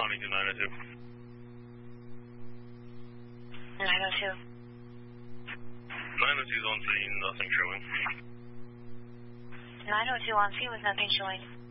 responding to 902. 902. 902's on scene, nothing showing. 902 on scene with nothing showing.